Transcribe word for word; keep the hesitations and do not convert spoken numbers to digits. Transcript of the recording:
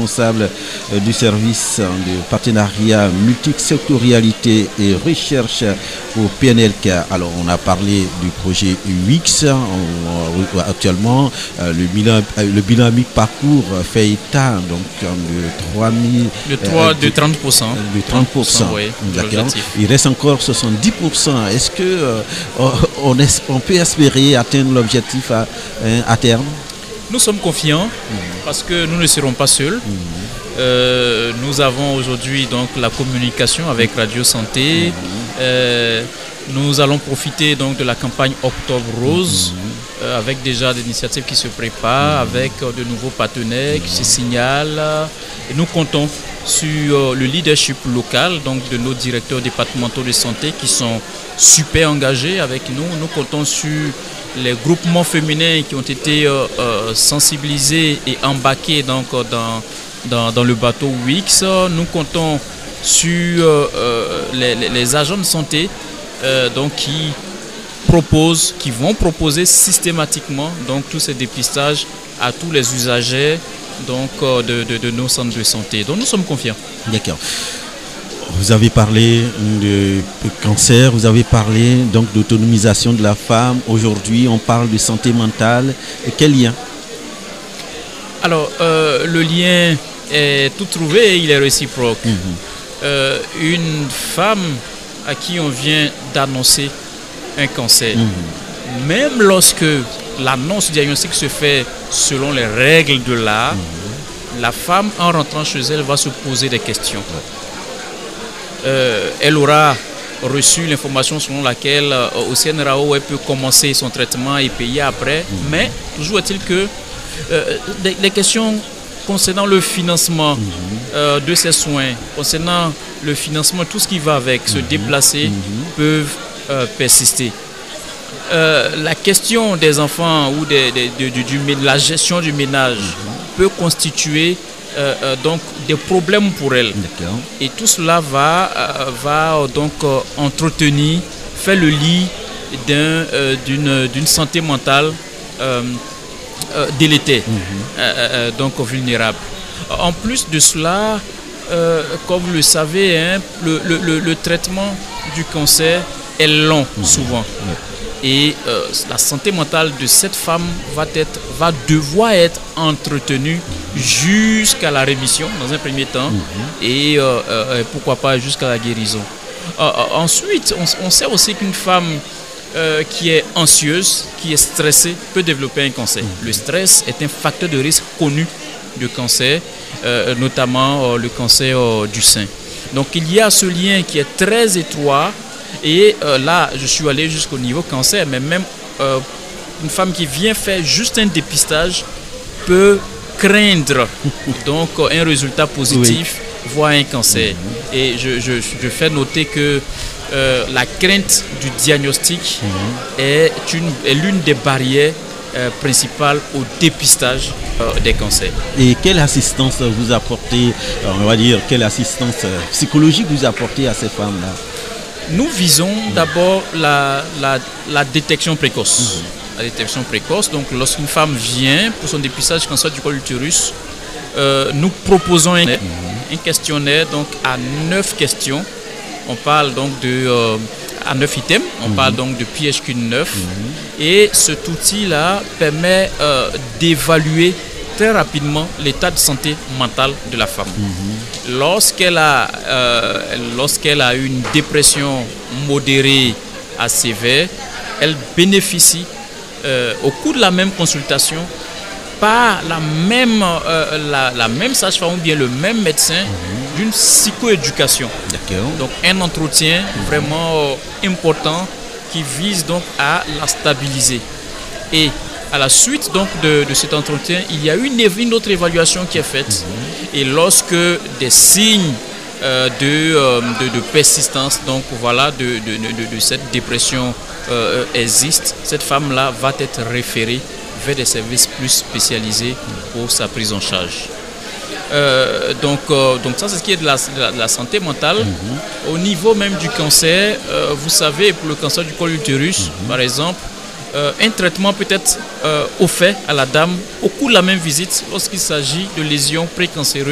responsable euh, du service de partenariat multisectorialité et recherche au P N L K. Alors, on a parlé du projet U X. On, euh, actuellement, euh, le bilan, euh, le bilan mi-parcours fait état donc de trois mille. De, trois, euh, de, de trente pour cent. De trente pour cent. Oui, d'accord. Il reste encore soixante-dix pour cent. Est-ce que euh, on, est, on peut espérer atteindre l'objectif à, à terme? Nous sommes confiants mmh. parce que nous ne serons pas seuls. Mmh. Euh, nous avons aujourd'hui donc la communication avec Radio Santé. Mmh. Euh, nous allons profiter donc de la campagne Octobre Rose mmh. euh, avec déjà des initiatives qui se préparent, mmh. avec euh, de nouveaux partenaires qui se signalent. Et nous comptons sur euh, le leadership local donc de nos directeurs départementaux de santé qui sont super engagés avec nous. Nous comptons sur les groupements féminins qui ont été euh, euh, sensibilisés et embarqués donc, dans, dans, dans le bateau U X. Nous comptons sur euh, euh, les, les agents de santé euh, donc, qui proposent, qui vont proposer systématiquement donc, tous ces dépistages à tous les usagers donc, euh, de, de, de nos centres de santé. Donc nous sommes confiants. D'accord. Vous avez parlé de cancer, vous avez parlé donc d'autonomisation de la femme. Aujourd'hui, on parle de santé mentale. Et quel lien? Alors, euh, le lien est tout trouvé et il est réciproque. Mmh. Euh, une femme à qui on vient d'annoncer un cancer, mmh. même lorsque l'annonce du diagnostic se fait selon les règles de l'art, mmh. la femme, en rentrant chez elle, va se poser des questions. Euh, elle aura reçu l'information selon laquelle euh, au C N R A O elle peut commencer son traitement et payer après, mmh. mais toujours est-il que euh, des, des questions concernant le financement mmh. euh, de ces soins, concernant le financement, tout ce qui va avec, mmh. se déplacer, mmh. peuvent euh, persister. Euh, la question des enfants ou des, des, de, de, de, de la gestion du ménage mmh. peut constituer Euh, euh, donc des problèmes pour elle. Et tout cela va, euh, va donc euh, entretenir, faire le lit d'un, euh, d'une, d'une santé mentale euh, euh, délétère, mm-hmm. euh, euh, donc vulnérable. En plus de cela, euh, comme vous le savez, hein, le, le, le traitement du cancer est long mm-hmm. souvent. Mm-hmm. Et euh, la santé mentale de cette femme va, être, va devoir être entretenue jusqu'à la rémission dans un premier temps mmh. et euh, euh, pourquoi pas jusqu'à la guérison. Euh, euh, ensuite, on, on sait aussi qu'une femme euh, qui est anxieuse, qui est stressée, peut développer un cancer. Mmh. Le stress est un facteur de risque connu de cancer, euh, notamment euh, le cancer euh, du sein. Donc il y a ce lien qui est très étroit. Et euh, là, je suis allé jusqu'au niveau cancer, mais même euh, une femme qui vient faire juste un dépistage peut craindre donc un résultat positif, oui. voire un cancer. Mm-hmm. Et je, je, je fais noter que euh, la crainte du diagnostic mm-hmm. est, une, est l'une des barrières euh, principales au dépistage euh, des cancers. Et quelle assistance vous apportez, on va dire, quelle assistance psychologique vous apportez à ces femmes-là? Nous visons d'abord la, la, la détection précoce. Mmh. La détection précoce, donc lorsqu'une femme vient pour son dépistage du cancer du col de l'utérus, euh, nous proposons un, mmh. un questionnaire donc à neuf questions. On parle donc de euh, à neuf items. On mmh. parle donc de P H Q neuf. Mmh. Et cet outil-là permet euh, d'évaluer très rapidement l'état de santé mentale de la femme. Mmh. Lorsqu'elle a, euh, lorsqu'elle a une dépression modérée à sévère, elle bénéficie euh, au cours de la même consultation par la même, euh, la, la même sage-femme ou bien le même médecin mmh. d'une psychoéducation. D'accord. Donc un entretien mmh. vraiment euh, important qui vise donc à la stabiliser. Et à la suite donc de, de cet entretien, il y a une, une autre évaluation qui est faite. Mmh. Et lorsque des signes euh, de, euh, de, de persistance, donc voilà, de, de, de, de cette dépression euh, existent, cette femme-là va être référée vers des services plus spécialisés pour sa prise en charge. Euh, donc, euh, donc ça, c'est ce qui est de la, de la, de la santé mentale. Mmh. Au niveau même du cancer, euh, vous savez, pour le cancer du col de l'utérus, mmh. par exemple, Euh, un traitement peut être euh, offert à la dame au cours de la même visite lorsqu'il s'agit de lésions précancéreuses